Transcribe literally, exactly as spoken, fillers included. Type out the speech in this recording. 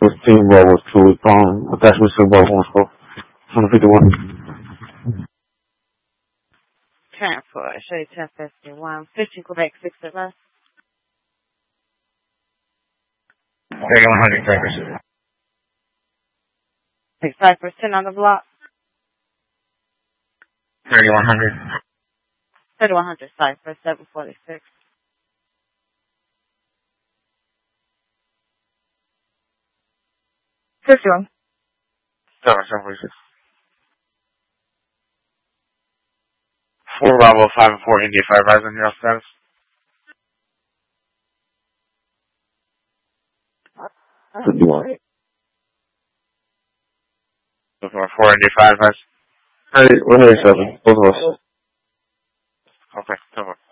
fifteen ball was two week long. Attachment to ball one score. one fifty-one. Transfer. Show you ten fifty-one. fifteen Quebec six at left. thirty-one hundred Cypress. Take Cypress ten on the block. thirty-one hundred. thirty-one hundred Cypress seven forty-six. fifty-one. seven forty-six. four Bravo five and four India five Rising Your status. fifty-one. four India five Rising. one eighty-seven. Both of us. Okay, come on.